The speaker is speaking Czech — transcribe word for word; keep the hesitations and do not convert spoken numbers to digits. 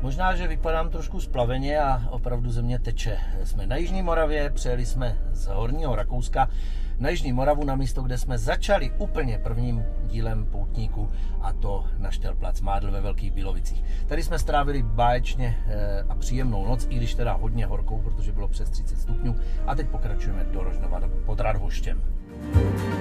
Možná, že vypadám trošku splaveně a opravdu ze mě teče. Jsme na Jižní Moravě, přijeli jsme z Horního Rakouska na Jižní Moravu, na místo, kde jsme začali úplně prvním dílem poutníku, a to na Štelplac Mádl ve Velkých Bílovicích. Tady jsme strávili báječně a příjemnou noc, i když teda hodně horkou, protože bylo přes třicet stupňů, a teď pokračujeme do Rožnova pod Radhoštěm.